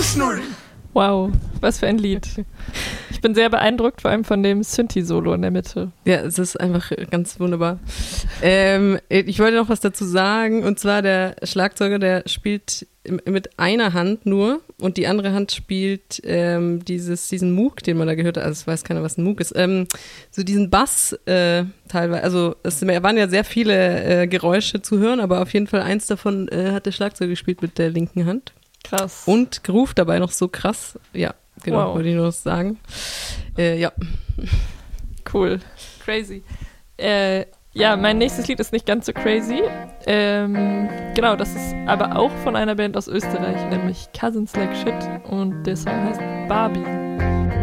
Wow, was für ein Lied. Ich bin sehr beeindruckt, vor allem von dem Synthi-Solo in der Mitte. Ja, es ist einfach ganz wunderbar. Ich wollte noch was dazu sagen, und zwar der Schlagzeuger, der spielt mit einer Hand nur und die andere Hand spielt diesen Moog, den man da gehört hat, also es weiß keiner, was ein Moog ist, so diesen Bass teilweise, also es waren ja sehr viele Geräusche zu hören, aber auf jeden Fall eins davon hat der Schlagzeuger gespielt mit der linken Hand. Krass. Und geruft dabei noch so krass. Ja, genau, wow. Wollte ich nur noch sagen. Ja. Cool. Crazy. Ja, mein nächstes Lied ist nicht ganz so crazy. Genau, das ist aber auch von einer Band aus Österreich, nämlich Cousins Like Shit. Und der Song heißt Barbie.